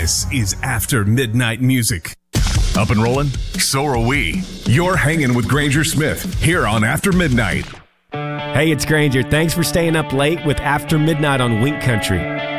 This is After Midnight Music. Up and rolling? So are we. You're hanging with Granger Smith here on After Midnight. Hey, it's Granger. Thanks for staying up late with After Midnight on Wink Country.